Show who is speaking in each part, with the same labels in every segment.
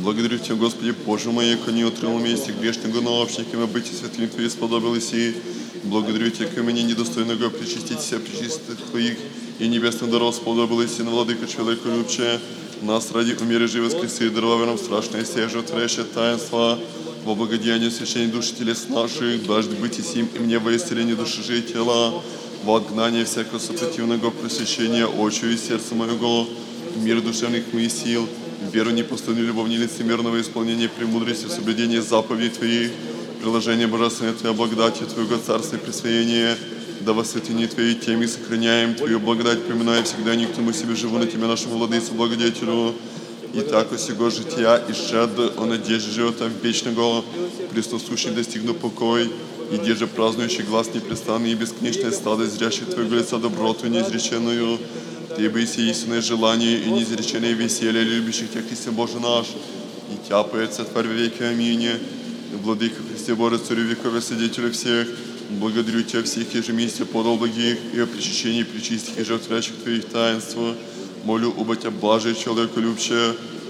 Speaker 1: Благодарю Тебя, Господи, Боже мой, яко не отрыл месте грешного наобщниками, быть и святым Твоим сподобились и благодарю Тебя, ко мне недостойного причастить себя причистых Твоих и небесных даров сподобились и на владыка человеку любче. Нас ради умере живо воскреси, даровав нам страшное сие животворящее таинство во благодеяние священной души телес наших, дождь быть и сим и мне во исцеление души житела, во отгнание всякого сопротивного просвещения очи и сердца моего, мир душевных моих сил, веру непостойную, любовь нелицемерного исполнения премудрости, соблюдение заповедей Твоих, приложение божественной Твоей благодати, Твоего царства и присвоения, да во святыне Твоей теми сохраняем Твою благодать, поминая всегда ни к тому себе живу на Тебя, нашему владыцу, благодетелю. И так осего жития и шед о надежде живота вечного, присутствующий достигну покой, и держа празднующий глаз непрестанный и бесконечное стадо, зрящих Твоего лица доброту неизреченную, Ты бы и истинное желание и неизреченное веселье любящих Тебя, Христе Боже наш, и Тя поется Тварь веки. Аминь. Владыка Христе Боже, Царю веков и Свидетелю всех, благодарю Тебя всех ежеместе подал благих и о причащении причистых и жертвящих Твоих таинств. Молю оба Тебя, блаже человеку любче,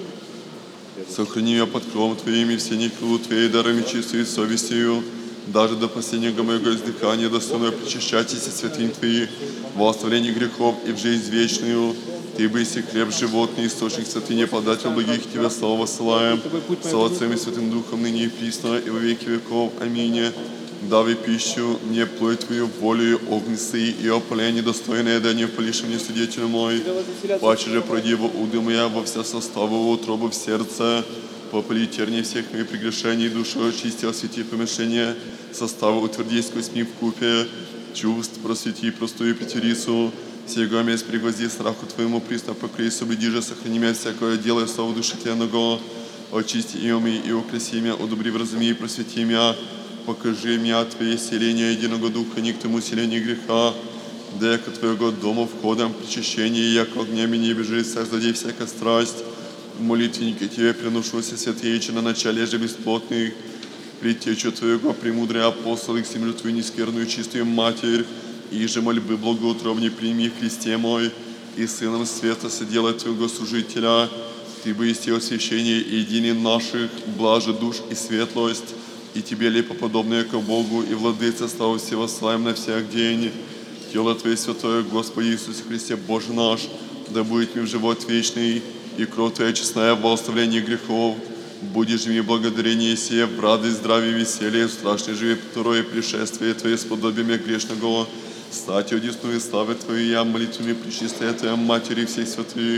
Speaker 1: сохрани меня под кровом Твоим и все никру Твоей дарами чистой совестью, даже до последнего моего издыхания достойно причащайтесь святынь Твоих во оставлении грехов и в жизнь вечную. Ты бы и хлеб животный, источник святыни, податель благих Тебя слава высылаем, с Отцем и Святым Духом, ныне и присно, и во веки веков. Аминь. Дави пищу мне плоть Твою волею огнесы и опаление достойное, да не полишь мне свидетель мой. Паче же пройди во уды моя во вся составу, утробу в сердце, попали терни всех моих прегрешений, душу очисти, освети помещение, составу утверди сквозь ми в купе, чувств просвети простую пятерицу, сего мест пригвозди страху Твоему присно покрей, соблюди же, сохрани меня всякое дело и славу души тленного, очисти имя мое и укреси меня, удобри вразуми и просвети меня, покажи мне Твое селение единого духа, ни к тому селению греха, да яко Твоего дома входом причащение, яко огнями не бежит, создади всякая страсть. В молитвеннике Тебе приношуся святейче на начале же бесплотных, предтечу Твоего премудрый апостол, их семью Твою нескверную чистую Матерь, и же мольбы благоутробней прими в Христе мой, и Сыном Света соделай Твоего служителя, Ты бы исти освящение и единый наших, блаже душ и светлость, и Тебе лепоподобное ко Богу, и Владыце славу всего славим на всяк день. Тело Твое святое, Господи Иисусе Христе, Боже наш, да будет мне в живот вечный, и кровь Твоя честная во оставлении грехов. Будешь мне благодарение сие в радость, здравие, веселье, в страшной живе второе пришествие Твое с подобием грешного. Стать одесную славы Твою, я молитвами пречистая Твоя Матери всех святых.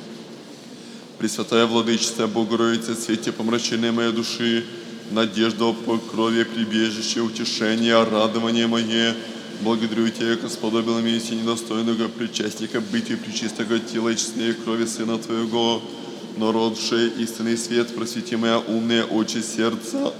Speaker 1: Пресвятая Владычица, Богородица, свете помрачения моей души, надежда по крови, прибежище, утешение, радование мое. Благодарю Тебя, яко сподобила меня и недостойного причастника быть и причистого тела и честнее крови Сына Твоего, но родшее истинный свет, просвети моя умные очи сердца.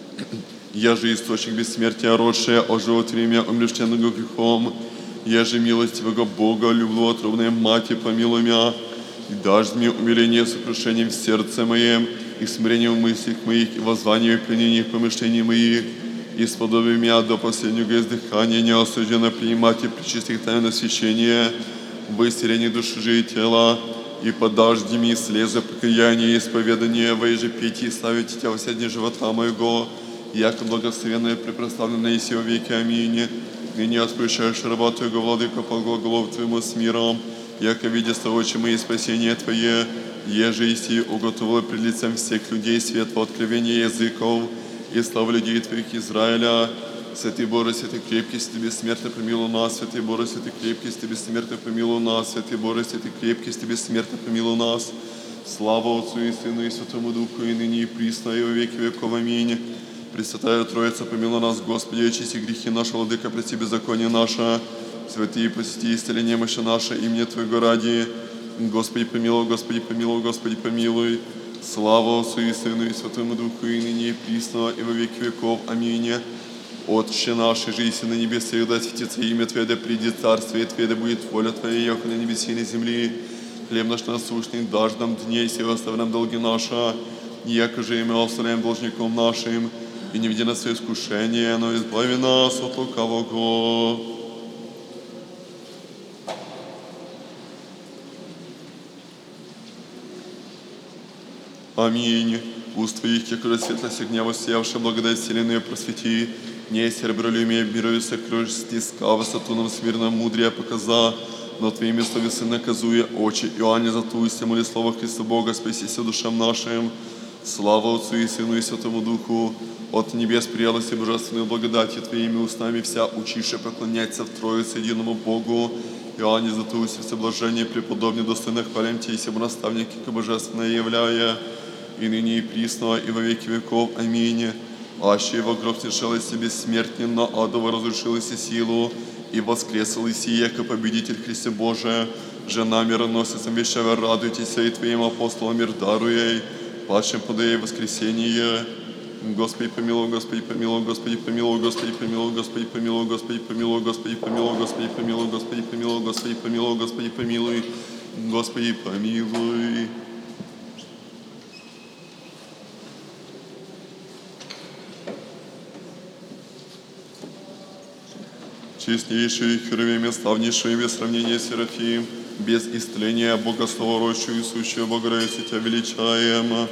Speaker 1: Я же источник бессмертия, родшее, оживотвори меня умерщвленного грехом. Я же милостивого Бога, люблю отробная Мать, помилуй меня, и дашь мне умиление сокрушением в сердце моем, и смирением в мыслях моих, и воззванием в пленении помышлений моих, и сподоби меня до последнего издыхания, неосужденно принимать и причистых тайн освящения, в исцелении души же и тела, и подожди мне слезы покаяния и исповедания, во еже пейте и славите Тебя во все дни живота моего, яко благословенное препрославленное и сего веки. Аминь. Ныне отпущаешь раба Твоего, Владыка, по глаголов Твоему с миром, яко видя очи мои спасение Твое, еже и сии уготовила пред лицем всех людей светло откровение языков, и слава людей Твоих Израиля. Святый Боже, святый крепкий, святый бессмертный, помилуй нас. Святый Боже, святый крепкий, святый бессмертный, помилуй нас. Святый Боже, святый крепкий, святый бессмертный, помилуй нас. Слава Отцу и Сыну и Святому Духу, и ныне и присно, и во веки веков. Аминь. Пресвятая Троица, помилуй нас, Господи, очисти грехи наши, Владыка, прости беззаконие наше. Святые, посети исцеление мыши наше, имени Твоего ради. Господи, помилуй, Господи, помилуй, Господи, помилуй. Слава Отцу и Сыну и Святому Духу, и ныне и присно, и во веки веков. Аминь. Отче наш, жиси на небесе, да светится имя Твое, да придет царствие Твое, да будет воля Твоя, яко на небесе и на земле. Хлеб наш насущный дашь нам дней, сего оставь нам долги наши, яко же и мы оставляем должником нашим, и не веди нас в искушение, но избави нас от лукавого. Аминь. Уст Твоих, как светлость огня, воссиявшая благодать вселенную просвети, не серебролюмие, мирою сокровищ снискава, сатуном смирно мудрия показа, но Твоими словесы наказуя очи Иоанне затуйся, моли слова Христа Бога, спасися душам нашим. Слава Отцу и Сыну и Святому Духу, от небес приялась и божественной благодати Твоими устами вся, учише поклоняться в Троице единому Богу. Иоанне затуйся все блажение, преподобный, достойных хвалем Тебе, сему наставники, как божественное являя, и ныне и присно, и во веки веков. Аминь. Аще его гроб снешалась себе смертен, но адово разрушилась и силу, и воскресил Исия, яко победитель Христе Божие. Жена мироносицам вещава, радуйтесь, и Твоим апостолам мир даруей, падшим подай воскресение. Господи помилуй, Господи помилуй, Господи помилуй, Господи помилуй, Господи помилуй, Господи помилуй, Господи помилуй, Господи помилуй, Господи помилуй, Господи помилуй, Господи помилуй, Господи помилуй. Честнейший Херувим, славнейший без сравнения Серафим, без истления Бога словорощую и сущего Богородицу Тебя величаем.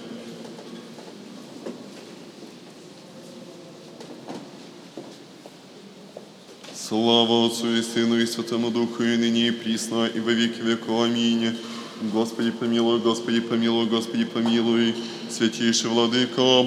Speaker 1: Слава Отцу и Сыну и Святому Духу, и ныне и присно, и во веки веков. Аминь. Господи помилуй, Господи помилуй, Господи помилуй, святейший Владыка,